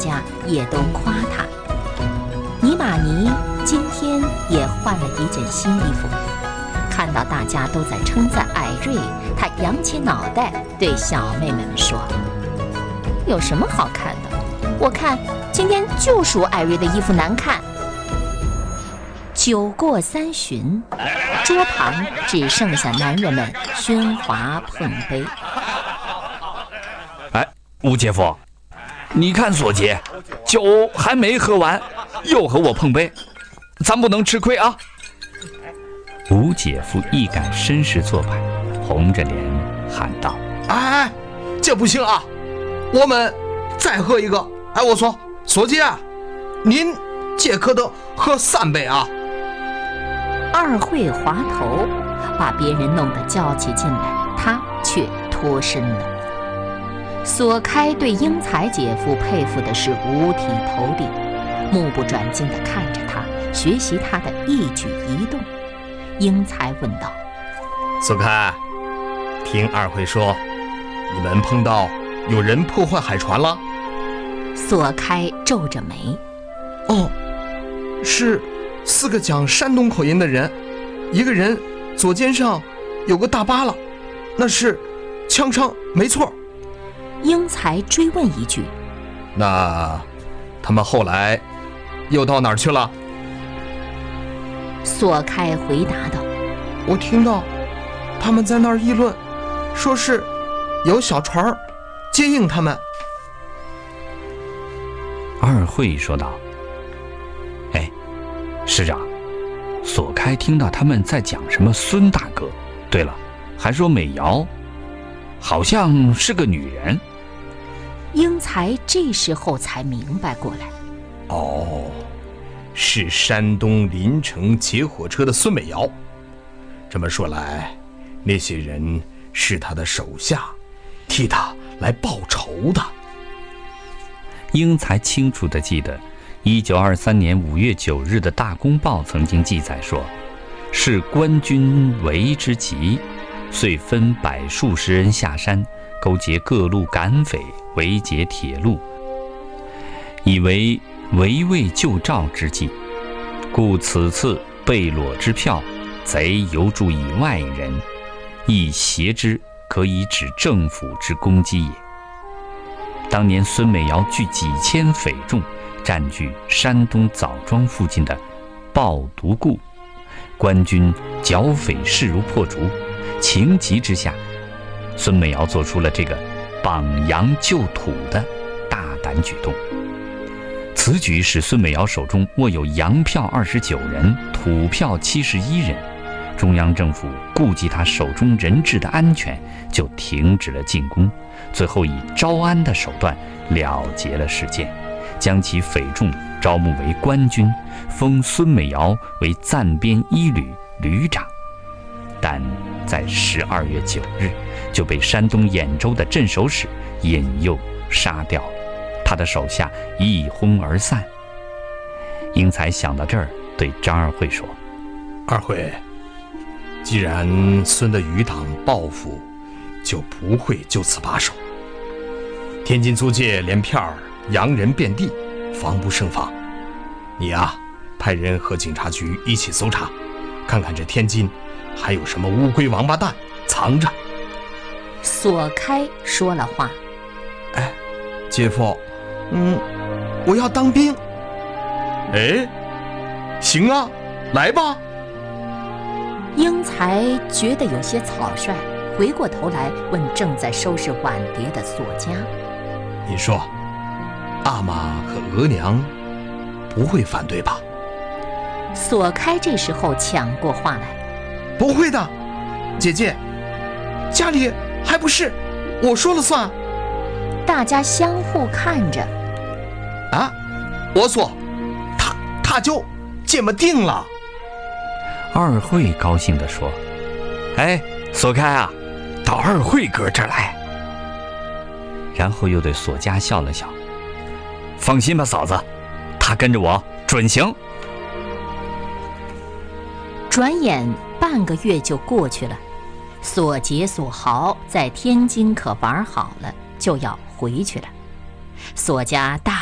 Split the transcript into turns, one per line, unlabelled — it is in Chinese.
家也都夸他。尼玛尼今天也换了一件新衣服，看到大家都在称赞艾瑞，他扬起脑袋对小妹妹们说：“有什么好看的？我看今天就属艾瑞的衣服难看。”酒过三巡，桌旁只剩下男人们喧哗碰杯。
哎，吴姐夫，你看索杰，酒还没喝完，又和我碰杯，咱不能吃亏啊！
吴姐夫一改绅士做派，红着脸喊道：“
哎，这不行啊！我们再喝一个。哎，我说索杰，您这可得喝3杯啊！”
二会滑头，把别人弄得叫起劲来，他却脱身了。索开对英才姐夫佩服的是五体投地，目不转睛地看着他，学习他的一举一动。英才问道：“
索开，听二会说，你们碰到有人破坏海船了？”
索开皱着眉：“
哦，是4个讲山东口音的人，一个人左肩上有个大疤了，那是枪伤，没错。”
英才追问一句：“
那他们后来又到哪儿去了？”
索开回答道：“
我听到他们在那儿议论，说是有小船接应他们。”
二会说道：“哎，师长，索开听到他们在讲什么孙大哥，对了，还说美瑶好像是个女人。”
英才这时候才明白过来，
哦，是山东临城劫火车的孙美瑶。这么说来，那些人是他的手下，替他来报仇的。
英才清楚地记得1923年5月9日的大公报曾经记载说，是官军围之急，遂分百数十人下山，勾结各路赶匪，围截铁路，以为围魏救赵之计。故此次被裸之票，贼犹助以外人，亦挟之，可以指政府之攻击也。当年孙美瑶聚几千匪众，占据山东枣庄附近的抱犊固，官军剿匪势如破竹，情急之下，孙美瑶做出了这个绑洋救土的大胆举动。此举使孙美瑶手中握有洋票29人，土票71人。中央政府顾及他手中人质的安全，就停止了进攻，最后以招安的手段了结了事件，将其匪众招募为官军，封孙美瑶为暂编一旅旅长。但在12月9日就被山东兖州的镇守使引诱杀掉了，他的手下一哄而散。英才想到这儿，对张二会说：“
二会，既然孙的余党报复，就不会就此罢手。天津租界连片儿洋人遍地，防不胜防。你啊，派人和警察局一起搜查，看看这天津还有什么乌龟王八蛋藏着。”
索开说了话：“
哎，姐夫，我要当兵。”“哎，行啊，来吧。”
英才觉得有些草率，回过头来问正在收拾碗碟的索家：“
你说，阿玛和额娘不会反对吧？”
索开这时候抢过话来：“
不会的，姐姐，家里还不是我说了算。”
大家相互看着。
啊，我说，他就这么定了。
二会高兴地说：“哎，索开啊，到二会哥这儿来。”然后又对索家笑了笑：“放心吧，嫂子，他跟着我准行。”
转眼半个月就过去了，索杰、索豪在天津可玩好了，就要回去了。索家大